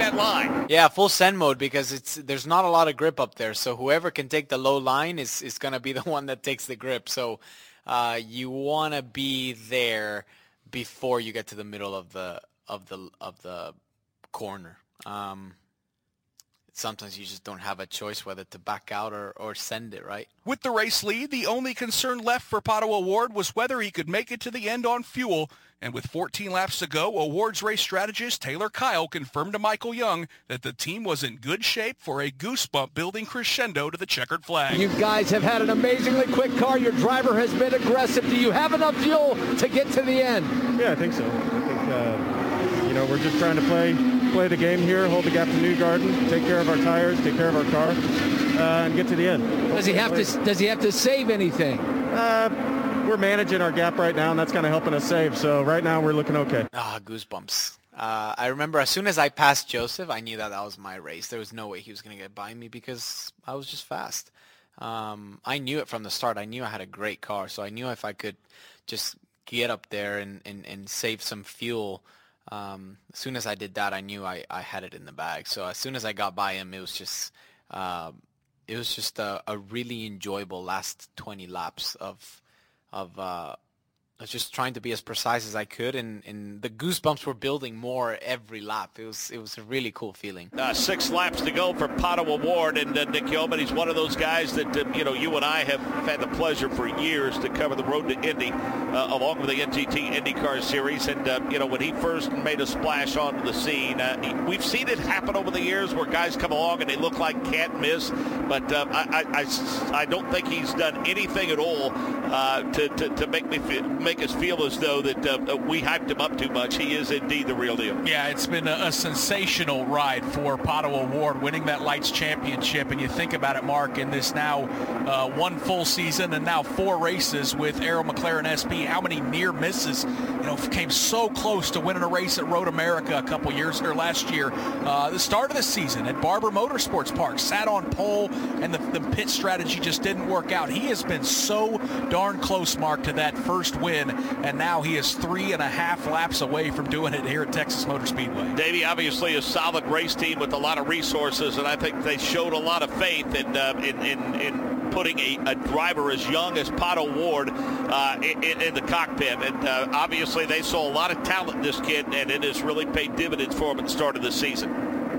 that line. Yeah, full send mode because there's not a lot of grip up there. So whoever can take the low line is going to be the one that takes the grip. So you want to be there before you get to the middle of the corner. Sometimes you just don't have a choice whether to back out or send it, right? With the race lead, the only concern left for Pato O'Ward was whether he could make it to the end on fuel. And with 14 laps to go, O'Ward's race strategist Taylor Kyle confirmed to Michael Young that the team was in good shape for a goosebump building crescendo to the checkered flag. You guys have had an amazingly quick car. Your driver has been aggressive. Do you have enough fuel to get to the end? Yeah, I think so. I think, we're just trying to play the game here, hold the gap to Newgarden, take care of our tires, take care of our car, and get to the end. Does he have to save anything? We're managing our gap right now, and that's kind of helping us save. So right now we're looking okay. Goosebumps. I remember as soon as I passed Joseph, I knew that was my race. There was no way he was going to get by me because I was just fast. I knew it from the start. I knew I had a great car, so I knew if I could just get up there and save some fuel. As soon as I did that, I knew I had it in the bag. So as soon as I got by him, it was just a really enjoyable last 20 laps of just trying to be as precise as I could, and the goosebumps were building more every lap. It was a really cool feeling. 6 laps to go for Pato O'Ward, and Nick Yeoman, he's one of those guys that you and I have had the pleasure for years to cover the road to Indy along with the NTT IndyCar Series, and when he first made a splash onto the scene, we've seen it happen over the years where guys come along and they look like can't miss, but I don't think he's done anything at all to make us feel as though that we hyped him up too much. He is indeed the real deal. Yeah, it's been a sensational ride for Pato O'Ward, winning that Lights Championship. And you think about it, Mark, in this now 1 full season and now 4 races with Arrow McLaren SP, how many near misses, came so close to winning a race at Road America a couple years or last year. The start of the season at Barber Motorsports Park, sat on pole, and the pit strategy just didn't work out. He has been so darn close, Mark, to that first win, and now he is 3.5 laps away from doing it here at Texas Motor Speedway. Davey, obviously a solid race team with a lot of resources, and I think they showed a lot of faith in putting a driver as young as Pato O'Ward in the cockpit. And obviously they saw a lot of talent in this kid, and it has really paid dividends for him at the start of the season.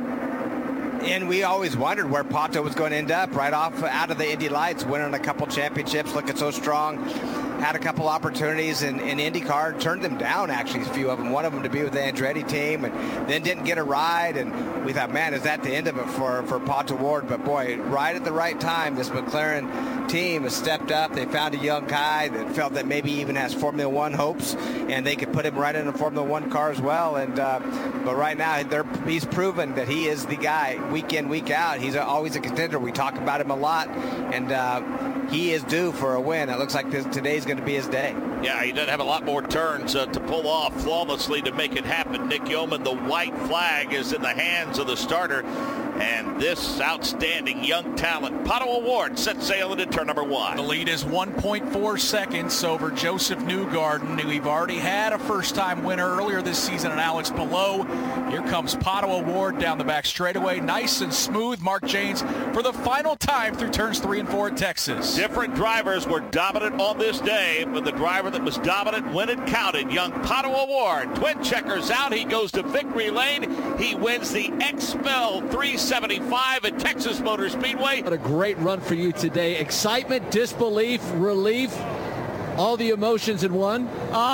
And we always wondered where Pato was going to end up, right off out of the Indy Lights, winning a couple championships, looking so strong. Had a couple opportunities in IndyCar, turned them down, actually, a few of them. One of them to be with the Andretti team, and then didn't get a ride. And we thought, man, is that the end of it for Pato O'Ward? But boy, right at the right time, this McLaren team has stepped up. They found a young guy that felt that maybe even has Formula One hopes, and they could put him right in a Formula One car as well. And but right now, he's proven that he is the guy week in, week out. He's always a contender. We talk about him a lot, and he is due for a win. It looks like today's going to be his day. Yeah, he doesn't have a lot more turns to pull off flawlessly to make it happen. Nick Yeoman, the white flag is in the hands of the starter. And this outstanding young talent, Pato O'Ward, set sail into turn number 1. The lead is 1.4 seconds over Joseph Newgarden. We've already had a first-time winner earlier this season in Alex Palou. Here comes Pato O'Ward down the back straightaway, nice and smooth. Mark Jaynes for the final time through turns 3 and 4 at Texas. Different drivers were dominant on this day, but the driver that was dominant when it counted, young Pato O'Ward. Twin checkers out. He goes to victory lane. He wins the XPEL 375 at Texas Motor Speedway. What a great run for you today. Excitement, disbelief, relief, all the emotions in one.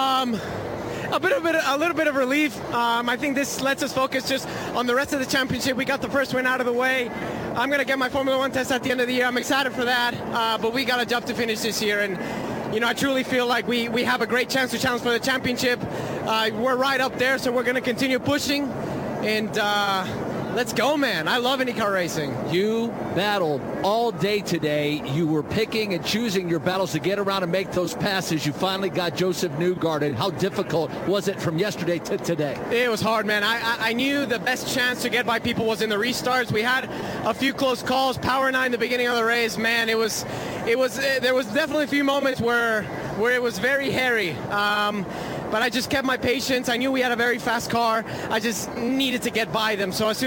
A little bit of relief. I think this lets us focus just on the rest of the championship. We got the first win out of the way. I'm going to get my Formula One test at the end of the year. I'm excited for that, but we got a job to finish this year, and I truly feel like we have a great chance to challenge for the championship. We're right up there, so we're going to continue pushing, and let's go, man. I love IndyCar racing. You battled all day today. You were picking and choosing your battles to get around and make those passes. You finally got Joseph Newgarden. How difficult was it from yesterday to today? It was hard, man. I knew the best chance to get by people was in the restarts. We had a few close calls. Power 9 the beginning of the race, man. There was definitely a few moments where it was very hairy. But I just kept my patience. I knew we had a very fast car. I just needed to get by them. So as soon